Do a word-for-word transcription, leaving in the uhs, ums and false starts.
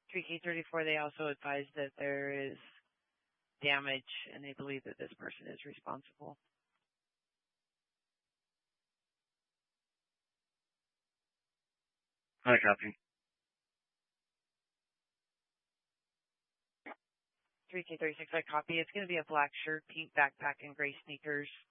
three K thirty-four, they also advise that there is damage, and they believe that this person is responsible. Hi, copy. three K thirty-six, I copy. It's going to be a black shirt, pink backpack, and gray sneakers.